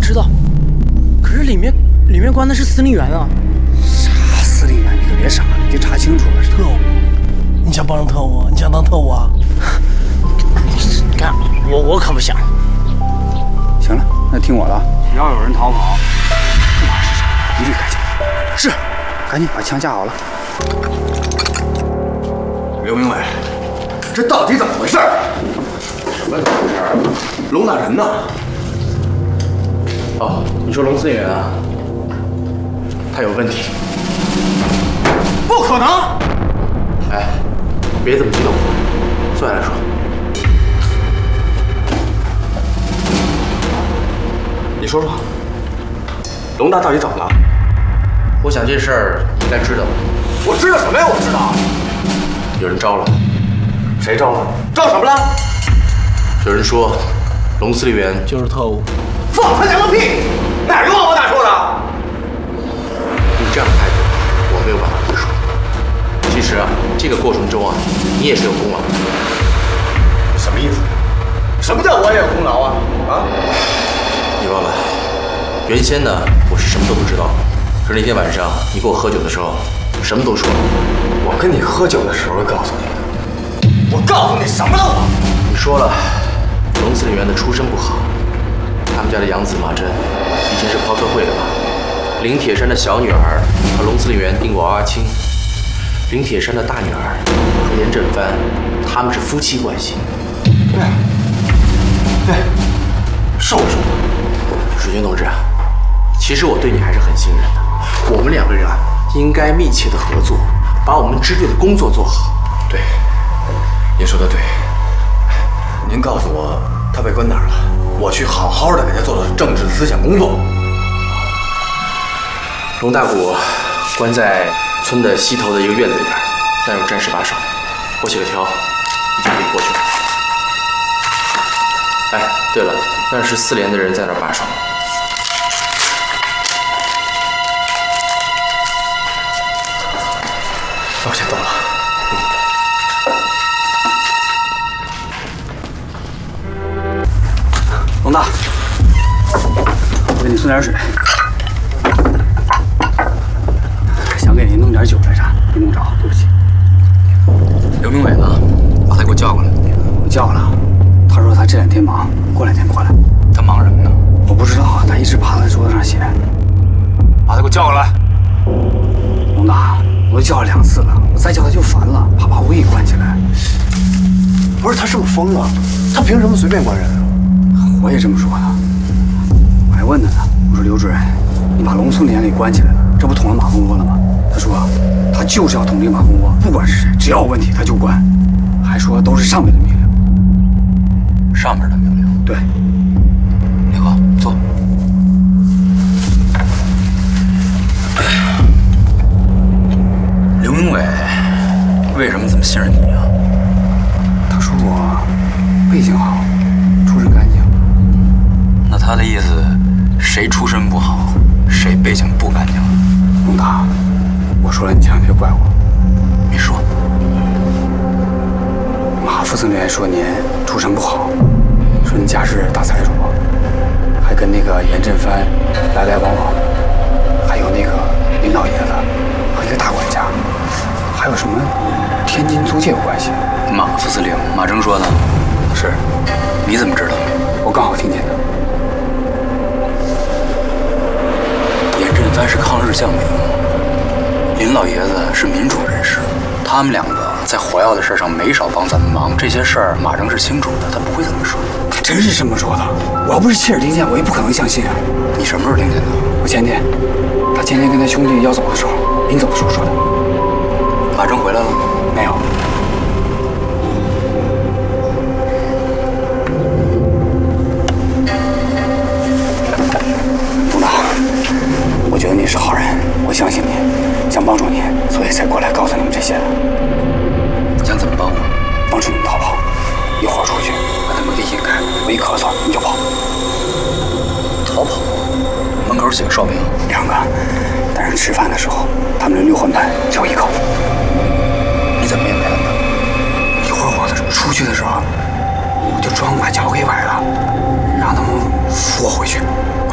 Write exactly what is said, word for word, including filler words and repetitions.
知道，可是里面里面关的是司令员啊。 啥司令员？你可别傻了，已经查清楚了。 特务，你想帮上特务？你想当特务啊？ 你看，我我可不想。 行了，那听我的，只要有人逃跑，不管是谁，一律开枪。 是， 赶紧把枪架好了。 刘明伟，这到底怎么回事？什么怎么回事？龙大人呢？ 哦，你说龙司令员啊？他有问题。 不可能！ 哎，别这么激动，坐下来说。你说说，龙大到底怎么了？我想这事儿你应该知道。 我知道什么呀？我知道。 有人招了。 谁招了？招什么了？ 有人说，龙司令员就是特务。 放他娘个屁！哪个王八蛋说的？ 你这样的态度，我没有办法直说。其实啊，这个过程中啊，你也是有功劳的。 什么意思？什么叫我也有功劳啊？啊？ 你忘了，原先呢，我是什么都不知道。可是那天晚上你跟我喝酒的时候，什么都说了。 我跟你喝酒的时候告诉你的。我告诉你什么了？我。 你说了，龙司令员的出身不好，他们家的养子马珍以前是抛客会的吧？林铁山的小女儿和龙司令员订过娃娃亲，林铁山的大女儿和严振帆，他们是夫妻关系。 对，对，是我说的。 水军同志，其实我对你还是很信任的。我们两个人啊，应该密切的合作，把我们支队的工作做好。 对，您说的对。您告诉我他被关哪儿了，我去好好的给他做做政治思想工作。 龙大谷关在村的西头的一个院子里边，那有战士把守。我写个条，你就可以过去了。哎，对了，那是四连的人在那儿把守。 那我先走了。 龙大，我给你送点水。想给你弄点酒来着，没弄着，对不起。 刘明伟呢？把他给我叫过来。 我叫了，他说他这两天忙，过两天过来。 他忙什么呢？ 我不知道，他一直趴在桌子上写。 把他给我叫过来。 龙大，我都叫了两次了，我再叫他就烦了，怕把我给关起来。 不是他是不是疯了？他凭什么随便关人啊？ 我也这么说的，我还问他呢。我说刘主任，你把龙村连给关起来了，这不捅了马蜂窝了吗？他说他就是要捅这个马蜂窝，不管是谁，只要有问题他就关，还说都是上面的命令。 上面的命令？ 对。 你好，坐。刘明伟为什么这么信任你啊？ 他说我背景好，出身干净。 那他的意思，谁出身不好，谁背景不干净？ 龙大，我说了你千万别怪我。 你说。 马副司令员说您出身不好，说您家是大财主，还跟那个严振帆来来往往，还有那个林老爷子和一个大管家，还有什么天津租界有关系。 马副司令马征说的。 是。 你怎么知道？ 我刚好听见的。 严振帆是抗日将领，林老爷子是民主人士，他们两个在火药的事上没少帮咱们忙，这些事儿马征是清楚的，他不会这么说。 他真是这么说的，我要不是亲耳听见，我也不可能相信啊。 你什么时候听见的？ 我前天，他前天跟他兄弟要走的时候，临走的时候说的。 马征回来了？ 没有。董导，我觉得你是好人，我相信你，想帮助你，所以才过来告诉你们这些。 想怎么帮我？ 帮助你们逃跑，一会儿出去把他们给引开，我一咳嗽你就跑。 逃跑？门口几个哨兵？ 两个。但是吃饭的时候，他们轮流换班，叫一口。 你怎么面对他们？ 一会儿我出去的时候，我就装把脚给崴了，让他们扶我回去。